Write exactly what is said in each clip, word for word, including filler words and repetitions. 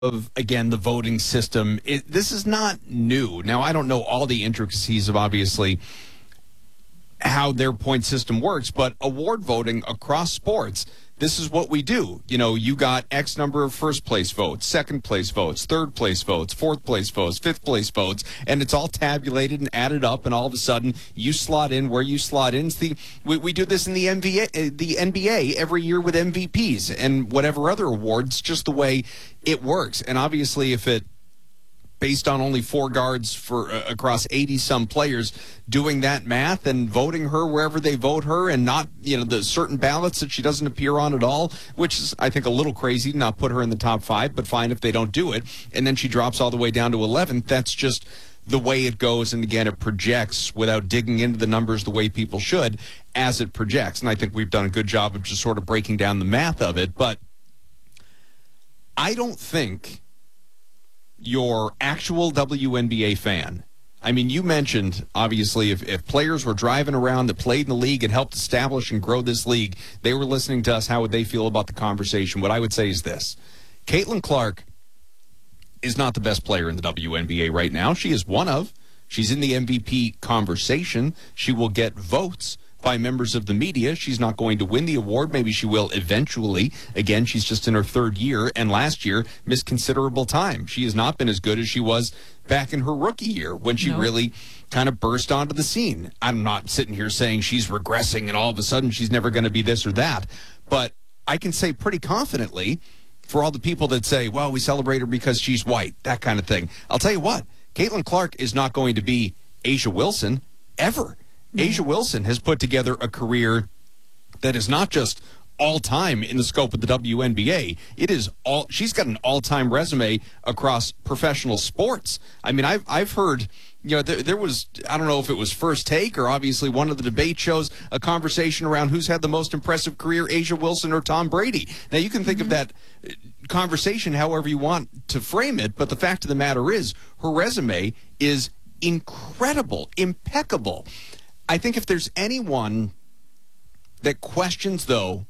of, again, the voting system, it, this is not new. Now, I don't know all the intricacies of, obviously, how their point system works, but award voting across sports, this is what we do. You know, you got X number of first place votes, second place votes, third place votes, fourth place votes, fifth place votes, and it's all tabulated and added up, and all of a sudden you slot in where you slot in. It's the, we, we do this in the N B A, the N B A every year with M V Ps and whatever other awards, just the way it works. And obviously, if it based on only four guards for uh, across eighty some players doing that math and voting her wherever they vote her, and not, you know, the certain ballots that she doesn't appear on at all, which is, I think, a little crazy to not put her in the top five, but fine if they don't do it. And then she drops all the way down to eleventh. That's just the way it goes. And again, it projects without digging into the numbers the way people should as it projects. And I think we've done a good job of just sort of breaking down the math of it. But I don't think your actual W N B A fan, I mean, you mentioned, obviously, if, if players were driving around that played in the league and helped establish and grow this league, they were listening to us, how would they feel about the conversation? What I would say is this. Caitlin Clark is not the best player in the W N B A right now. She is one of. She's in the M V P conversation. She will get votes by members of the media. She's not going to win the award. Maybe she will eventually. Again, she's just in her third year, and last year missed considerable time. She has not been as good as she was back in her rookie year when she no. really kind of burst onto the scene. I'm not sitting here saying she's regressing and all of a sudden she's never going to be this or that, but I can say pretty confidently, for all the people that say, well, we celebrate her because she's white, that kind of thing, I'll tell you what, Caitlin Clark is not going to be A'ja Wilson ever. A'ja Wilson has put together a career that is not just all-time in the scope of the W N B A. It is all. She's got an all-time resume across professional sports. I mean, I've I've heard, you know, there, there was, I don't know if it was First Take or obviously one of the debate shows, a conversation around who's had the most impressive career, A'ja Wilson or Tom Brady. Now, you can think mm-hmm. of that conversation however you want to frame it, but the fact of the matter is her resume is incredible, impeccable. I think if there's anyone that questions, though,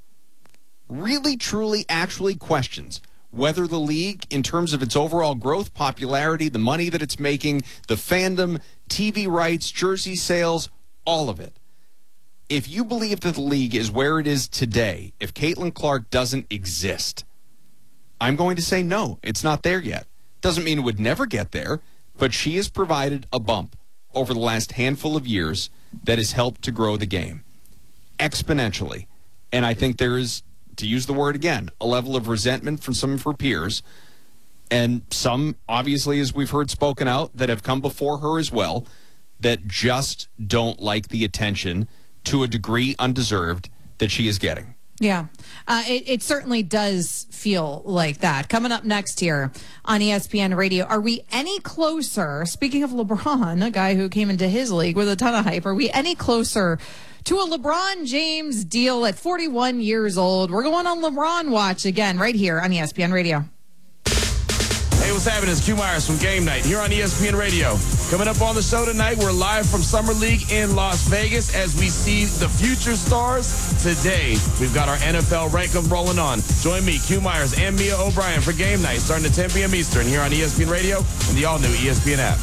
really, truly, actually questions whether the league, in terms of its overall growth, popularity, the money that it's making, the fandom, T V rights, jersey sales, all of it, if you believe that the league is where it is today, if Caitlin Clark doesn't exist, I'm going to say no, it's not there yet. Doesn't mean it would never get there, but she has provided a bump over the last handful of years that has helped to grow the game exponentially. And I think there is, to use the word again, a level of resentment from some of her peers, and some, obviously, as we've heard spoken out, that have come before her as well, that just don't like the attention to a degree undeserved that she is getting. Yeah, uh, it, it certainly does feel like that. Coming up next here on E S P N Radio, are we any closer, speaking of LeBron, a guy who came into his league with a ton of hype, are we any closer to a LeBron James deal at forty-one years old? We're going on LeBron Watch again right here on E S P N Radio. Hey, what's happening? It's Q Myers from Game Night here on E S P N Radio. Coming up on the show tonight, we're live from Summer League in Las Vegas as we see the future stars. Today, we've got our N F L rank 'em rolling on. Join me, Q Myers, and Mia O'Brien for Game Night starting at ten p.m. Eastern here on E S P N Radio and the all-new E S P N app.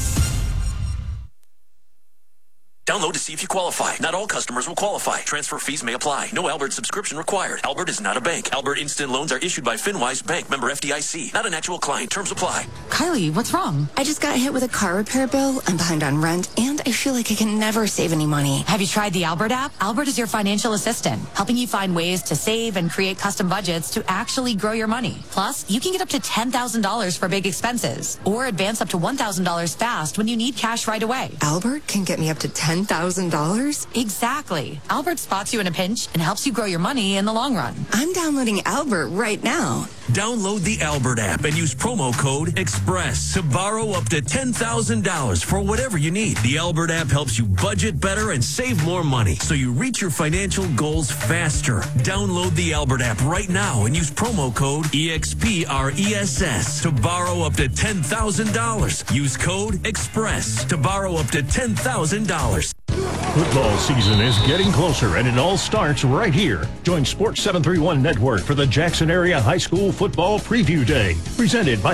Download to see if you qualify. Not all customers will qualify. Transfer fees may apply. No Albert subscription required. Albert is not a bank. Albert Instant Loans are issued by FinWise Bank, member F D I C. Not an actual client. Terms apply. Kylie, what's wrong? I just got hit with a car repair bill. I'm behind on rent, and I feel like I can never save any money. Have you tried the Albert app? Albert is your financial assistant, helping you find ways to save and create custom budgets to actually grow your money. Plus, you can get up to ten thousand dollars for big expenses, or advance up to one thousand dollars fast when you need cash right away. Albert can get me up to ten thousand dollars? Exactly. Albert spots you in a pinch and helps you grow your money in the long run. I'm downloading Albert right now. Download the Albert app and use promo code EXPRESS to borrow up to ten thousand dollars for whatever you need. The Albert app helps you budget better and save more money so you reach your financial goals faster. Download the Albert app right now and use promo code EXPRESS to borrow up to ten thousand dollars. Use code EXPRESS to borrow up to ten thousand dollars. Football season is getting closer, and it all starts right here. Join Sports seven thirty-one Network for the Jackson Area High School Football Preview Day, presented by